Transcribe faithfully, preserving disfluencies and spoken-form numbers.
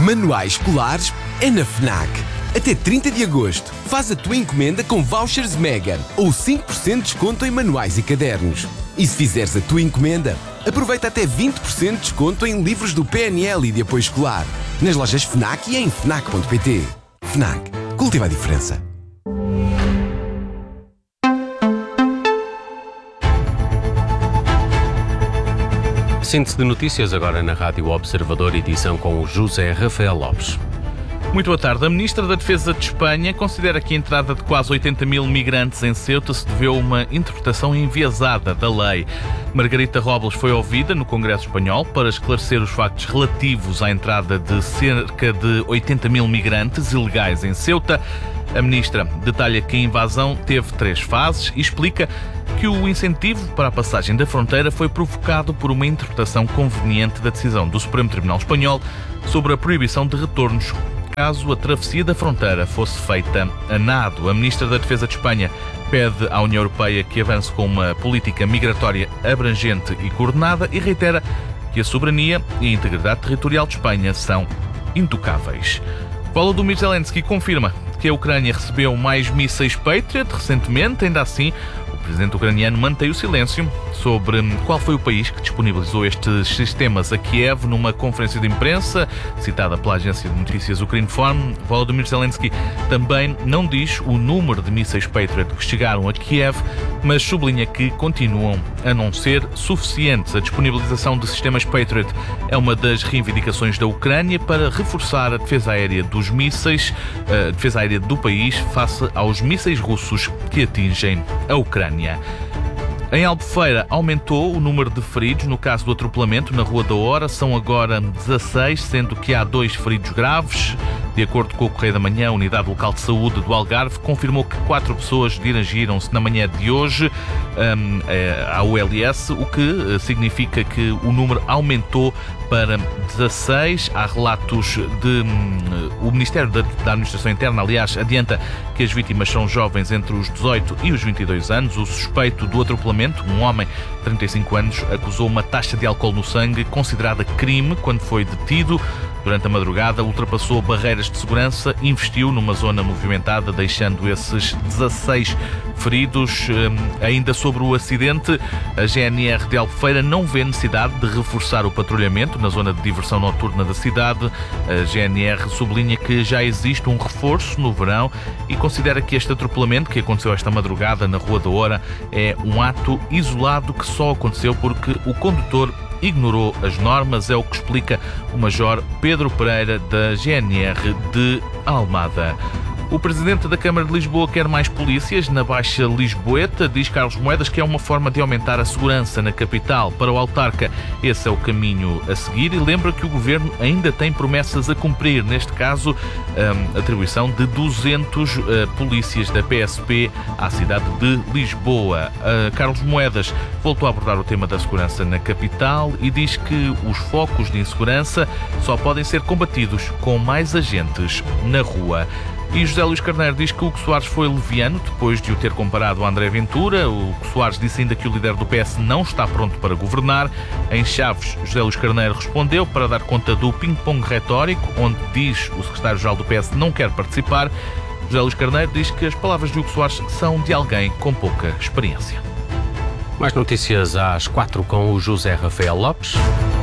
Manuais escolares é na FNAC. Até trinta de agosto, faz a tua encomenda com vouchers Mega ou cinco por cento de desconto em manuais e cadernos. E se fizeres a tua encomenda, aproveita até vinte por cento de desconto em livros do P N L e de apoio escolar. Nas lojas FNAC e em fnac ponto pt. FNAC. Cultiva a diferença. Síntese de notícias agora na Rádio Observador, edição com o José Rafael Lopes. Muito boa tarde. A Ministra da Defesa de Espanha considera que a entrada de quase oitenta mil migrantes em Ceuta se deveu a uma interpretação enviesada da lei. Margarita Robles foi ouvida no Congresso Espanhol para esclarecer os factos relativos à entrada de cerca de oitenta mil migrantes ilegais em Ceuta. A Ministra detalha que a invasão teve três fases e explica que o incentivo para a passagem da fronteira foi provocado por uma interpretação conveniente da decisão do Supremo Tribunal Espanhol sobre a proibição de retornos caso a travessia da fronteira fosse feita a nado. A Ministra da Defesa de Espanha pede à União Europeia que avance com uma política migratória abrangente e coordenada e reitera que a soberania e a integridade territorial de Espanha são intocáveis. Volodymyr Zelensky confirma que a Ucrânia recebeu mais mísseis Patriot recentemente. Ainda assim, o presidente ucraniano mantém o silêncio sobre qual foi o país que disponibilizou estes sistemas a Kiev numa conferência de imprensa citada pela agência de notícias Ukrinform. Volodymyr Zelensky também não diz o número de mísseis Patriot que chegaram a Kiev, mas sublinha que continuam a não ser suficientes. A disponibilização de sistemas Patriot é uma das reivindicações da Ucrânia para reforçar a defesa aérea dos mísseis, a defesa aérea do país face aos mísseis russos que atingem a Ucrânia. Em Albufeira aumentou o número de feridos no caso do atropelamento na Rua da Hora. São agora dezasseis, sendo que há dois feridos graves. De acordo com o Correio da Manhã, a Unidade Local de Saúde do Algarve confirmou que quatro pessoas dirigiram-se na manhã de hoje um, à U L S, o que significa que o número aumentou para dezasseis. Há relatos de... Um, o Ministério da, da Administração Interna, aliás, adianta que as vítimas são jovens entre os dezoito e os vinte e dois anos. O suspeito do atropelamento, um homem de trinta e cinco anos, acusou uma taxa de álcool no sangue considerada crime quando foi detido. Durante a madrugada, ultrapassou barreiras de segurança e investiu numa zona movimentada, deixando esses dezasseis feridos. Ainda sobre o acidente, a G N R de Albufeira não vê necessidade de reforçar o patrulhamento na zona de diversão noturna da cidade. A G N R sublinha que já existe um reforço no verão e considera que este atropelamento que aconteceu esta madrugada na Rua da Hora é um ato isolado que só aconteceu porque o condutor ignorou as normas, é o que explica o Major Pedro Pereira da G N R de Almada. O Presidente da Câmara de Lisboa quer mais polícias na Baixa Lisboeta. Diz Carlos Moedas que é uma forma de aumentar a segurança na capital. Para o autarca, esse é o caminho a seguir e lembra que o Governo ainda tem promessas a cumprir. Neste caso, a atribuição de duzentos uh, polícias da P S P à cidade de Lisboa. Uh, Carlos Moedas voltou a abordar o tema da segurança na capital e diz que os focos de insegurança só podem ser combatidos com mais agentes na rua. E José Luís Carneiro diz que Hugo Soares foi leviano depois de o ter comparado a André Ventura. O Hugo Soares disse ainda que o líder do P S não está pronto para governar. Em Chaves, José Luís Carneiro respondeu para dar conta do ping-pong retórico, onde diz o secretário-geral do P S não quer participar. José Luís Carneiro diz que as palavras de Hugo Soares são de alguém com pouca experiência. Mais notícias às quatro com o José Rafael Lopes.